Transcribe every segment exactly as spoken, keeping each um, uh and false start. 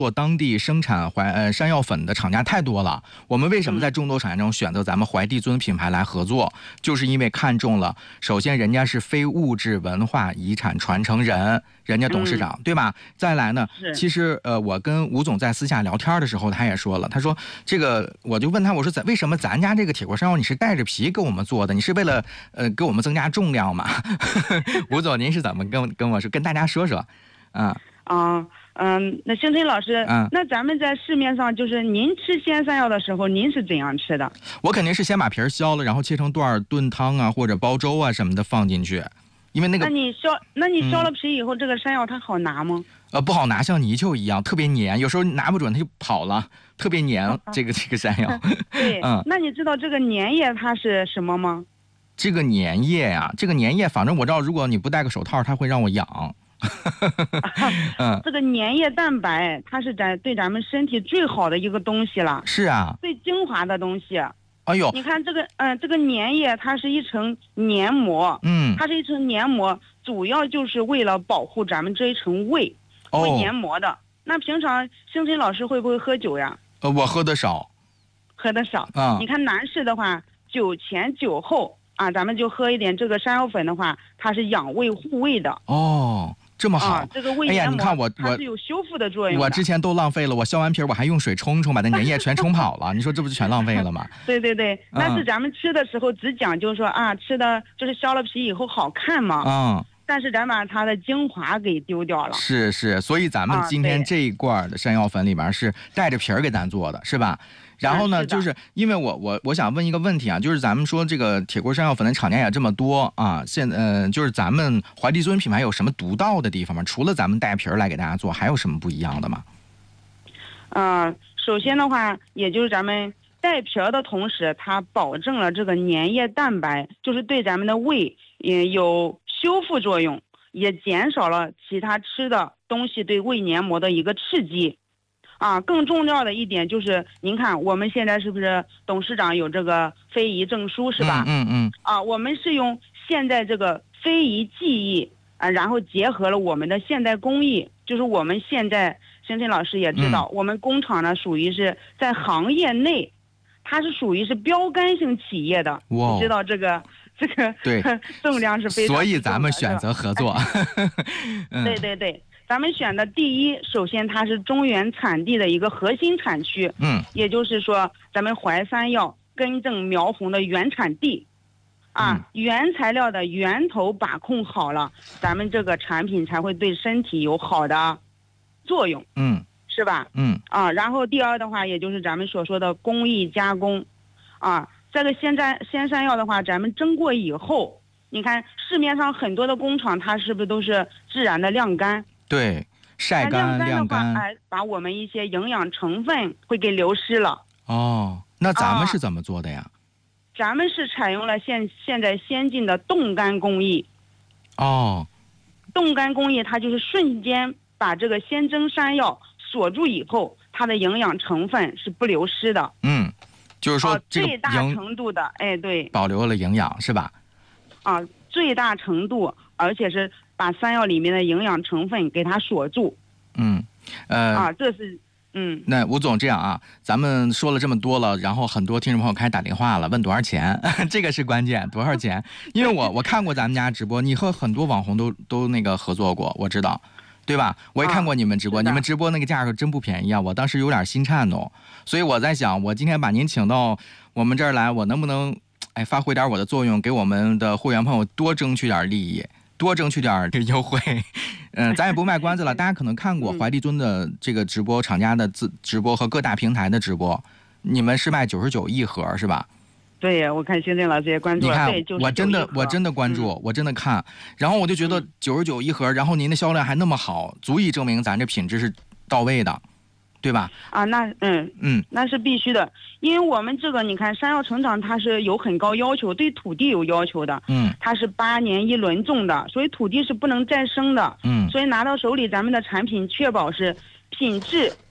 做当地生产怀呃山药粉的厂家太多了，我们为什么在众多厂家中选择咱们怀帝尊品牌来合作？就是因为看中了，首先人家是非物质文化遗产传承人，人家董事长、嗯、对吧？再来呢，其实呃我跟吴总在私下聊天的时候，他也说了，他说这个我就问他，我说咱为什么咱家这个铁锅山药你是带着皮给我们做的？你是为了呃给我们增加重量吗？吴总您是怎么跟跟我说，跟大家说说？啊啊。嗯，那星辰老师，嗯，那咱们在市面上，就是您吃鲜山药的时候，您是怎样吃的？ 我肯定是先把皮儿削了，然后切成段炖汤啊，或者煲粥啊什么的放进去，因为那个…… 那你削，那你削了皮以后，嗯、这个山药它好拿吗？ 呃，不好拿，像泥鳅一样，特别黏，有时候拿不准它就跑了，特别黏。啊、这个这个山药， 对，嗯，那你知道这个粘液它是什么吗？ 这个粘液呀、啊，这个粘液，反正我知道，如果你不戴个手套，它会让我痒。 嗯，这个粘液蛋白，它是咱对咱们身体最好的一个东西了。 是啊， 最精华的东西。 哎呦， 你看这个，嗯、呃，这个粘液它是一层黏膜， 嗯， 它是一层黏膜，主要就是为了保护咱们这一层胃， 哦、 会黏膜的。那平常星辰老师会不会喝酒呀？ 呃，我喝的少， 喝的少。 啊， 你看男士的话，酒前酒后啊，咱们就喝一点这个山药粉的话，它是养胃护胃的。 哦。这么好、 啊，这个胃黏膜， 哎呀，你看我它是有修复的作用。 我之前都浪费了，我削完皮我还用水冲冲，把那粘液全冲跑了。你说这不就全浪费了吗？ 对对对，但是咱们吃的时候只讲究说、嗯、啊，吃的就是削了皮以后好看嘛。 嗯。 但是咱把它的精华给丢掉了。 是是，所以咱们今天这一罐的山药粉里面是带着皮儿给咱做的，是吧？然后呢，就是因为我我我想问一个问题啊，就是咱们说这个铁锅山药粉的厂家也这么多啊，现呃就是咱们怀帝尊品牌有什么独到的地方吗？除了咱们带皮儿来给大家做，还有什么不一样的吗？ 嗯、呃，首先的话，也就是咱们带皮儿的同时，它保证了这个粘液蛋白，就是对咱们的胃也有修复作用，也减少了其他吃的东西对胃黏膜的一个刺激。啊，更重要的一点就是，您看我们现在是不是董事长有这个非遗证书是吧？ 嗯 嗯, 嗯。 啊，我们是用现在这个非遗技艺啊，然后结合了我们的现代工艺，就是我们现在星辰老师也知道，嗯、我们工厂呢属于是在行业内，它是属于是标杆性企业的，你知道这个这个对重量是非常， 所以咱们选择合作。 嗯、对对对。咱们选的第一，首先它是中原产地的一个核心产区， 嗯， 也就是说，咱们淮山药根正苗红的原产地，啊，嗯、原材料的源头把控好了，咱们这个产品才会对身体有好的作用， 嗯， 是吧？ 嗯， 啊，然后第二的话，也就是咱们所说的工艺加工，啊，这个鲜山鲜山药的话，咱们蒸过以后，你看市面上很多的工厂，它是不是都是自然的晾干？ 对，晒干、晾干， 哎，把我们一些营养成分会给流失了。 哦，那咱们是怎么做的呀？ 啊、咱们是采用了现现在先进的冻干工艺。 哦， 冻干工艺它就是瞬间把这个鲜蒸山药锁住以后，它的营养成分是不流失的。 嗯，就是说这个、 啊、最大程度的，哎，对， 保留了营养是吧？ 啊，最大程度，而且是把山药里面的营养成分给它锁住。 嗯，呃， 啊，这是，嗯， 那吴总这样啊，咱们说了这么多了，然后很多听众朋友开始打电话了，问多少钱，这个是关键，多少钱？因为我我看过咱们家直播，你和很多网红都都那个合作过，我知道，对吧？我也看过你们直播，啊、你们直播那个价格真不便宜啊，我当时有点心颤哦，所以我在想，我今天把您请到我们这儿来，我能不能哎发挥点我的作用，给我们的会员朋友多争取点利益？多争取点优惠，嗯、呃，咱也不卖关子了。大家可能看过怀帝尊的这个直播，厂家的自直播和各大平台的直播，你们是卖九十九一盒是吧？ 对呀，我看星辰老师也关注了。 你看， 对我真的我真的关注，嗯、我真的看，然后我就觉得九十九一盒，然后您的销量还那么好，足以证明咱这品质是到位的。对吧？ 啊，那嗯嗯， 那是必须的，因为我们这个你看山药成长它是有很高要求，对土地有要求的， 嗯， 它是八年一轮种的，所以土地是不能再生的， 嗯， 所以拿到手里咱们的产品确保是品质、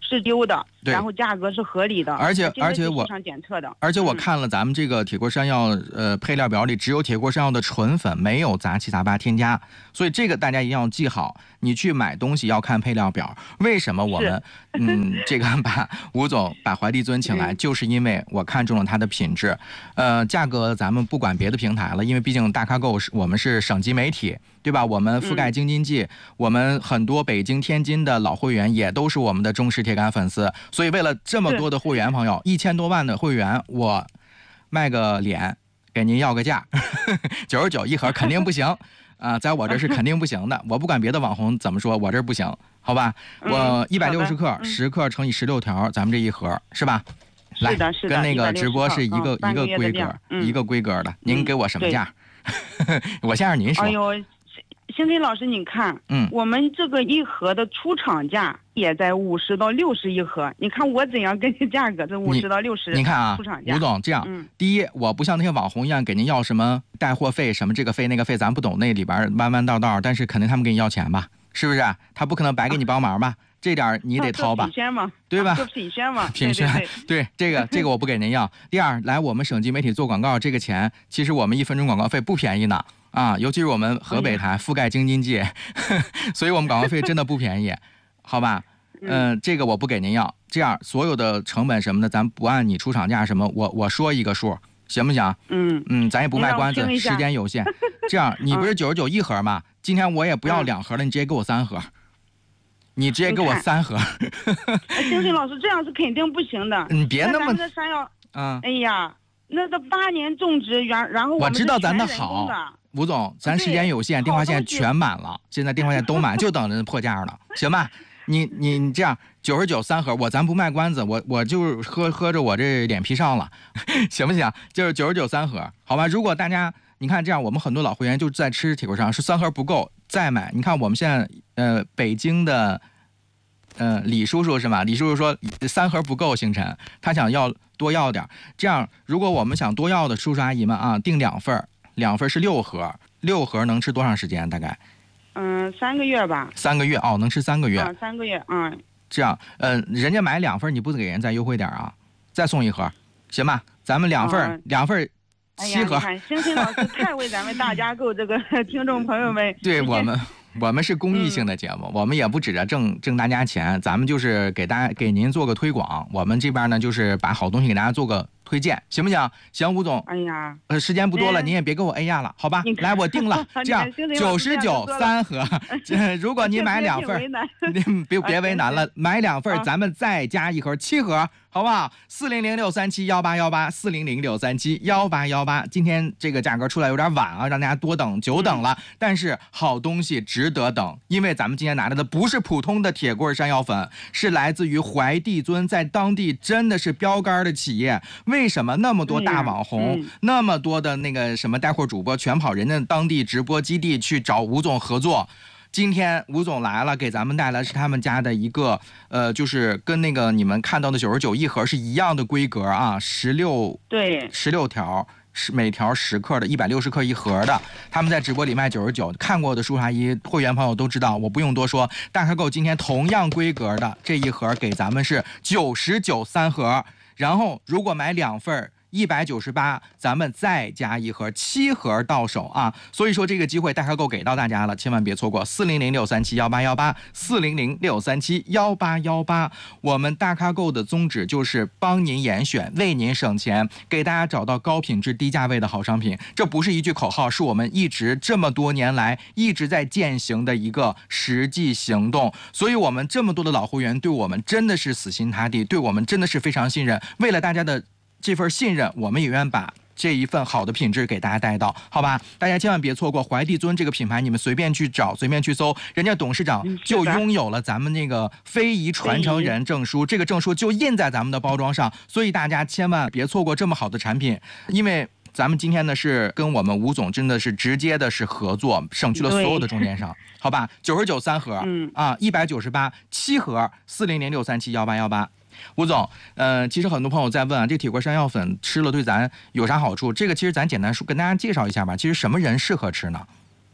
是丢的，然后价格是合理的， 而且而且我市场检测的， 而且我看了咱们这个铁锅山药呃配料表里只有铁锅山药的纯粉，没有杂七杂八添加，所以这个大家一定要记好。你去买东西要看配料表。为什么我们嗯这个把吴总把怀帝尊请来，就是因为我看中了它的品质。呃，价格咱们不管别的平台了，因为毕竟大咖购是我们是省级媒体，对吧？我们覆盖京津冀，我们很多北京、天津的老会员也都是我们的忠实铁杆粉丝，所以为了这么多的会员朋友，一千多万的会员，我卖个脸给您要个价，九十九一盒肯定不行啊，在我这是肯定不行的。我不管别的网红怎么说，我这不行，好吧？我一百六十克，十克乘以十六条，咱们这一盒是吧？来，跟那个直播是一个一个规格，一个规格的。您给我什么价？我先让您说。 哎呦，星星老师，你看，嗯，我们这个一盒的出厂价也在五十到六十一盒。你看我怎样根据价格，这五十到六十。 你看啊， 出厂价。 吴总这样，嗯，第一，我不像那些网红一样给您要什么带货费，什么这个费那个费，咱不懂那里边弯弯道道，但是肯定他们给你要钱吧，是不是？他不可能白给你帮忙吧？啊，这点你得掏吧，对吧？ 做品宣嘛， 品宣，对这个这个我不给您要。第二，来我们省级媒体做广告，这个钱其实我们一分钟广告费不便宜呢啊，尤其是我们河北台覆盖京津冀，所以我们广告费真的不便宜，好吧？嗯、呃，这个我不给您要。这样所有的成本什么的，咱不按你出厂价什么，我我说一个数，行不行？ 嗯嗯，咱也不卖关子，时间有限。这样，你不是九十九一盒吗？今天我也不要两盒了，你直接给我三盒。你直接给我三盒。 星星老师，这样是肯定不行的。 你别那么这山药， 嗯， 哎呀，那个八年种植，然然后我知道咱的好，吴总，咱时间有限，电话线全满了，现在电话线都满，就等着破价了，行吧？你你你这样九十九三盒，我咱不卖关子，我我就喝喝着我这脸皮上了，行不行？就是九十九三盒，好吧？如果大家你看这样，我们很多老会员就在吃铁锅上，是三盒不够再买。你看我们现在呃北京的呃李叔叔是吧？李叔叔说三盒不够，星辰他想要多要点。这样如果我们想多要的叔叔阿姨们啊，订两份，两份是六盒，六盒能吃多长时间？大概？ 嗯，三个月吧。 三个月哦，能吃三个月。 啊，三个月，嗯。 这样，呃，人家买两份，你不给人再优惠点啊？再送一盒，行吧？咱们两份，嗯、两份。七盒， 哎、星星老师太为咱们大家购这个听众朋友们， 对我们，我们是公益性的节目，嗯、我们也不指着挣挣大家钱，咱们就是给大家给您做个推广。我们这边呢，就是把好东西给大家做个推荐，行不行？行，吴总。 哎呀， 呃，时间不多了，您也别给我哎呀了，好吧？来，我定了，这样九十九三盒，如果您买两份，您别别为难了，买两份，咱们再加一盒，七盒。好不好？四零零六三七幺八幺八，四零零六三七幺八幺八。今天这个价格出来有点晚啊，让大家多等久等了。但是好东西值得等，因为咱们今天拿来的不是普通的铁棍山药粉，是来自于怀帝尊，在当地真的是标杆的企业。为什么那么多大网红，嗯、那么多的那个什么带货主播，全跑人家当地直播基地去找吴总合作？今天吴总来了，给咱们带来是他们家的一个，呃，就是跟那个你们看到的九十九一盒是一样的规格啊，十六对十六条，十每条十克的，一百六十克一盒的。他们在直播里卖九十九，看过的叔叔阿姨会员朋友都知道，我不用多说。大开购今天同样规格的这一盒给咱们是九十九三盒，然后如果买两份。一百九十八，咱们再加一盒，七盒到手啊！所以说这个机会大开购给到大家了，千万别错过。四零零六三七幺八幺八，四零零六三七幺八幺八。我们大开购的宗旨就是帮您严选，为您省钱，给大家找到高品质低价位的好商品。这不是一句口号，是我们一直这么多年来一直在践行的一个实际行动。所以我们这么多的老会员对我们真的是死心塌地，对我们真的是非常信任。为了大家的这份信任，我们也愿把这一份好的品质给大家带到，好吧？大家千万别错过怀帝尊这个品牌，你们随便去找，随便去搜，人家董事长就拥有了咱们那个非遗传承人证书，这个证书就印在咱们的包装上，所以大家千万别错过这么好的产品，因为咱们今天呢是跟我们吴总真的是直接的是合作，省去了所有的中间商，好吧？九十九三盒，嗯啊，一百九十八七盒，四零零六三七幺八幺八。吴总，呃，其实很多朋友在问啊，这铁锅山药粉吃了对咱有啥好处？这个其实咱简单说跟大家介绍一下吧。其实什么人适合吃呢？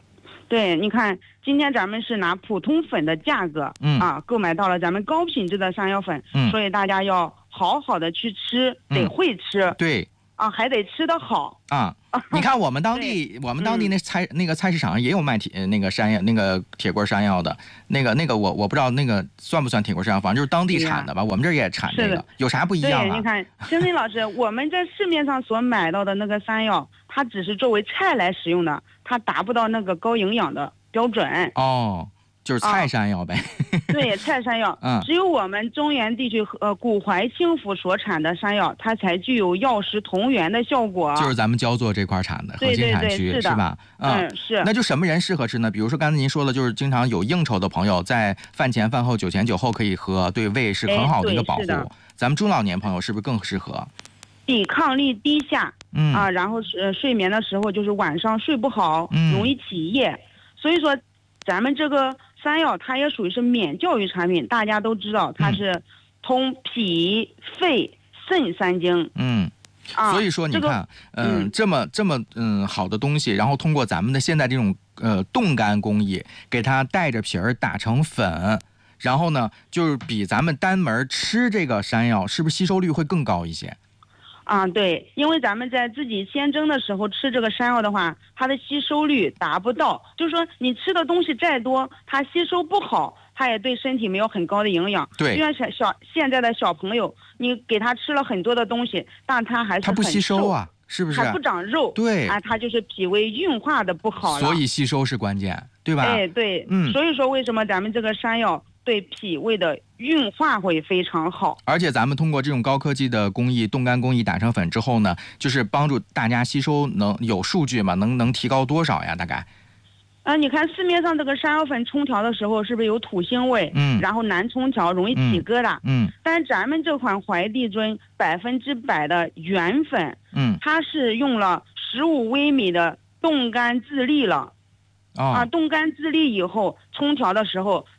对，你看今天咱们是拿普通粉的价格， 嗯啊，购买到了咱们高品质的山药粉， 嗯， 所以大家要好好的去吃，得嗯会吃， 对啊，还得吃得好。 啊。你看我们当地，我们当地那菜、嗯、那个菜市场也有卖铁那个山药那个铁棍山药的，那个那个我我不知道那个算不算铁棍山药，反正就是当地产的吧。我们这儿也产这个，有啥不一样啊？ 对，你看，申森老师，我们在市面上所买到的那个山药，它只是作为菜来使用的，它达不到那个高营养的标准。 哦。就是菜山药呗， 啊、对，菜山药， 嗯， 只有我们中原地区和、呃、古淮清府所产的山药，它才具有药食同源的效果。 就是咱们焦作这块产的核心产区， 是吧？ 嗯，嗯是。 那就什么人适合吃呢？比如说刚才您说了，就是经常有应酬的朋友，在饭前饭后、酒前酒后可以喝，对胃是很好的一个保护。咱们中老年朋友是不是更适合？ 抵抗力低下， 嗯啊，然后是睡眠的时候就是晚上睡不好， 嗯、 容易起夜，所以说咱们这个。山药它也属于是免教育产品，大家都知道它是通脾、肺、肾三经。 嗯， 啊， 所以说你看，这个、嗯，嗯这么这么嗯好的东西，然后通过咱们的现在这种呃冻干工艺，给它带着皮儿打成粉，然后呢，就是比咱们单门吃这个山药，是不是吸收率会更高一些？ 啊，对，因为咱们在自己鲜蒸的时候吃这个山药的话，它的吸收率达不到，就是说你吃的东西再多，它吸收不好，它也对身体没有很高的营养。 对， 就像小小现在的小朋友，你给他吃了很多的东西，但他还是他不吸收啊，是不是？ 他不长肉。 对， 啊，他就是脾胃运化的不好了。 所以吸收是关键，对吧？ 哎，对， 嗯， 所以说为什么咱们这个山药对脾胃的运化会非常好， 而且咱们通过这种高科技的工艺，冻干工艺打成粉之后呢，就是帮助大家吸收能有数据嘛？能能提高多少呀？大概？ 啊、呃，你看市面上这个山药粉冲调的时候，是不是有土腥味？ 嗯， 然后难冲调，容易起疙瘩。 嗯， 但是咱们这款怀帝尊百分之百的原粉， 嗯， 它是用了十五微米的冻干自立了。 哦、 啊，冻干自立以后，冲调的时候